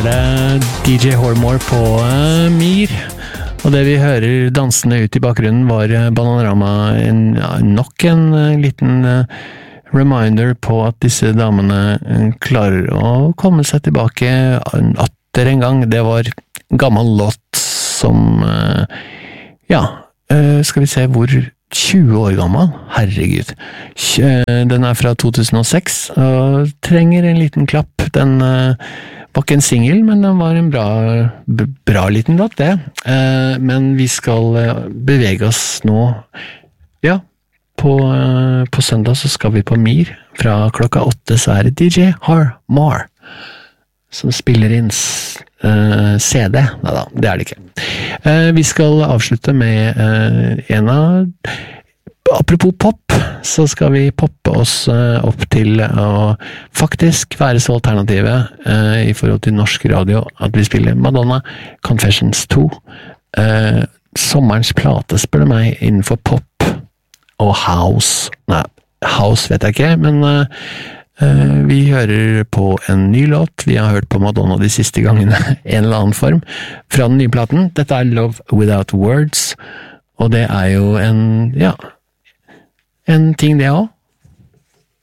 det DJ Hormore på Mir. Og det vi hører dansende ut i bakgrunnen var Bananarama, nok en liten reminder på at disse damene klarer å komme seg tilbake atter en gang. Det var gammel låt som, skal vi se hvor 20 år gammel, herregud. Den fra 2006 og trenger en liten klapp. Den var ikke en single, men den var en bra liten låt, det. Men vi skal bevege oss nå. Ja, på søndag så skal vi på Mir. Fra klokka 8 så det DJ Hormore som spiller inn CD. Neida, det det ikke. Vi skal avslutte med apropos pop, så skal vi poppe oss opp til å faktisk være så alternative i forhold til norsk radio at vi spiller Madonna Confessions 2. Sommerens plate spør du meg innenfor pop og house. Nei, house vet jeg ikke, men vi hører på en ny låt. Vi har hørt på Madonna de siste gangene en eller annen form fra den nye platen. Dette Love Without Words, og det jo en ting det også.